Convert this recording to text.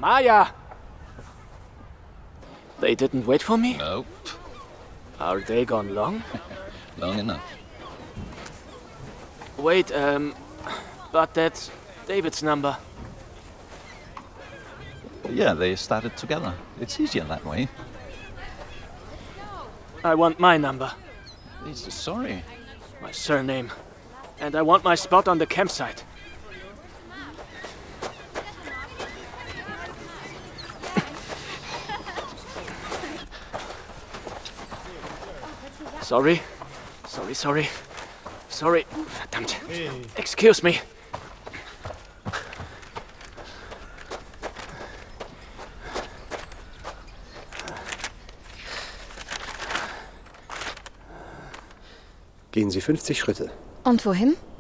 Maya! They didn't wait for me? Nope. Are they gone long? Long enough. Wait, but that's David's number. Yeah, they started together. It's easier that way. I want my number, Sorry. my surname, and I want my spot on the campsite. Sorry. Sorry. Verdammt. Excuse me. Gehen Sie 50 Schritte. Und wohin?